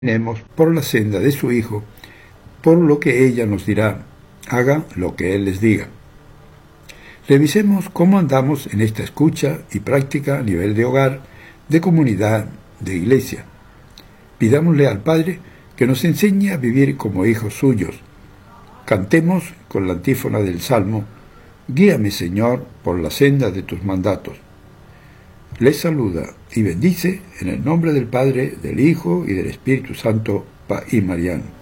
caminemos por la senda de su Hijo, por lo que ella nos dirá, haga lo que Él les diga. Revisemos cómo andamos en esta escucha y práctica a nivel de hogar, de comunidad, de iglesia. Pidámosle al Padre que nos enseñe a vivir como hijos suyos. Cantemos con la antífona del Salmo, Guíame, Señor, por la senda de tus mandatos. Les saluda y bendice en el nombre del Padre, del Hijo y del Espíritu Santo, Pa y Mariano.